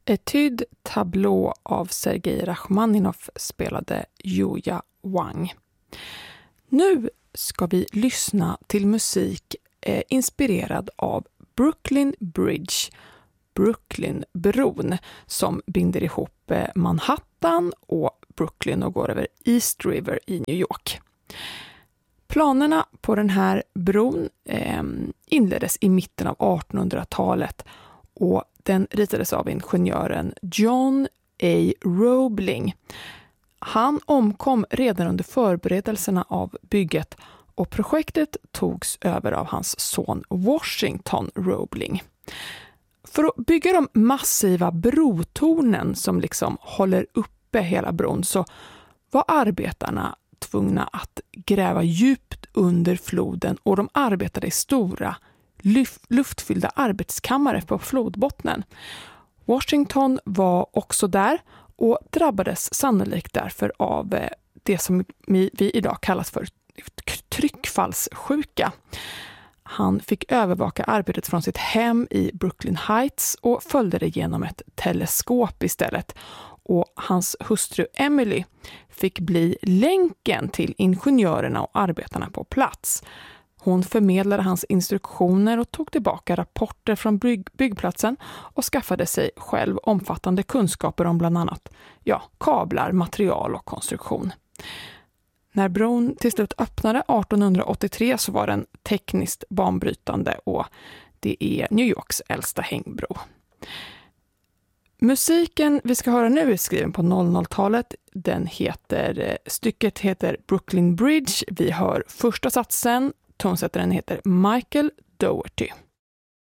Etude Tableau av Sergej Rachmaninov spelade Yuya Wang. Nu ska vi lyssna till musik inspirerad av Brooklyn Bridge, Brooklynbron, som binder ihop Manhattan och Brooklyn och går över East River i New York. Planerna på den här bron inleddes i mitten av 1800-talet och den ritades av ingenjören John A. Roebling. Han omkom redan under förberedelserna av bygget och projektet togs över av hans son Washington Roebling. För att bygga de massiva brotornen som liksom håller uppe hela bron så var arbetarna tvungna att gräva djupt under floden och de arbetade i stora luftfyllda arbetskammare på flodbottnen. Washington var också där och drabbades sannolikt därför av det som vi idag kallas för tryckfallssjuka. Han fick övervaka arbetet från sitt hem i Brooklyn Heights och följde det genom ett teleskop istället. Och hans hustru Emily fick bli länken till ingenjörerna och arbetarna på plats. Hon förmedlade hans instruktioner och tog tillbaka rapporter från byggplatsen och skaffade sig själv omfattande kunskaper om bland annat kablar, material och konstruktion. När bron till slut öppnade 1883 så var den tekniskt banbrytande och det är New Yorks äldsta hängbro. Musiken vi ska höra nu är skriven på 00-talet. Stycket heter Brooklyn Bridge. Vi hör första satsen. Tonsättaren heter Michael Dougherty.